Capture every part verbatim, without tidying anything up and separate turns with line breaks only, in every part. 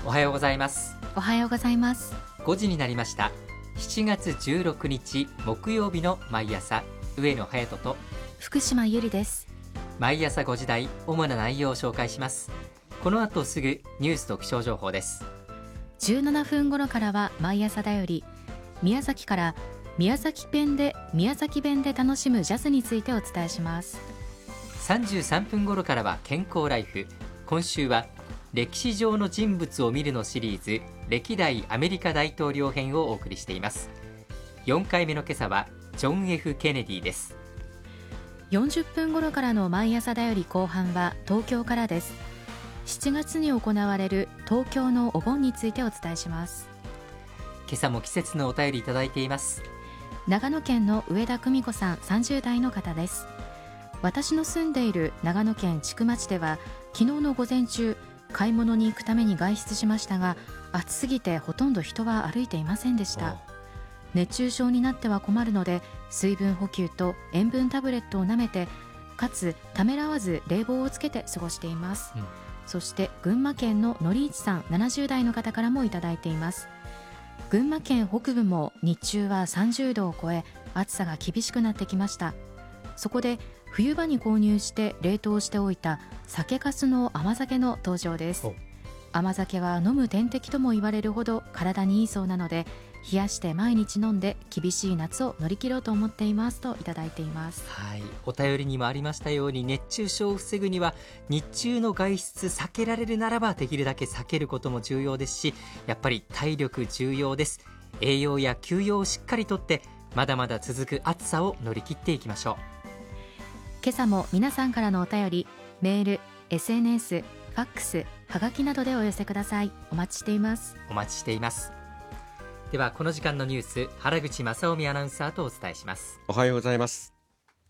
おはようございます。
おはようございます。
ごじになりました。しちがつじゅうろくにち木曜日の毎朝、上野隼人と
福島ゆりです。
毎朝ごじ台、主な内容を紹介します。この後すぐニュースと気象情報です。
じゅうななふん頃からは毎朝だより、宮崎から宮崎弁で宮崎弁で楽しむジャズについてお伝えします。
さんじゅうさんぷん頃からは健康ライフ。今週は歴史上の人物を見るのシリーズ、歴代アメリカ大統領編をお送りしています。よんかいめの今朝はジョン F ケネディです。
よんじゅっぷん頃からの毎朝だより後半は東京からです。しちがつに行われる東京のお盆についてお伝えします。
今朝も季節のお便りいただいています。
長野県の上田久美子さん、さんじゅう代の方です。私の住んでいる長野県千曲町では昨日の午前中、買い物に行くために外出しましたが、暑すぎてほとんど人は歩いていませんでした。熱中症になっては困るので、水分補給と塩分タブレットを舐めて、かつためらわず冷房をつけて過ごしています、うん、そして群馬県ののりいちさん、ななじゅう代の方からもいただいています。群馬県北部も日中はさんじゅうどを超え、暑さが厳しくなってきました。そこで冬場に購入して冷凍しておいた酒粕の甘酒の登場です。甘酒は飲む点滴とも言われるほど体にいいそうなので、冷やして毎日飲んで厳しい夏を乗り切ろうと思っていますといただいています。
はい、お便りにもありましたように、熱中症を防ぐには日中の外出避けられるならばできるだけ避けることも重要ですし、やっぱり体力重要です。栄養や休養をしっかりとって、まだまだ続く暑さを乗り切っていきましょう。
今朝も皆さんからのお便り、メール、エスエヌエス、ファックス、はがきなどでお寄せください。お待ちしています
お待ちしています。ではこの時間のニュース、原口正臣アナウンサーとお伝えします。
おはようございます。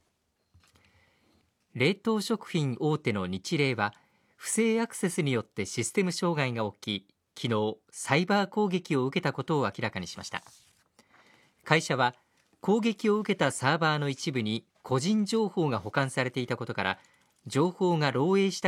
冷凍食品大手のニチレイは、不正アクセスによってシステム障害が起き、昨日サイバー攻撃を受けたことを明らかにしました。会社は攻撃を受けたサーバーの一部に個人情報が保管されていたことから、情報が漏洩した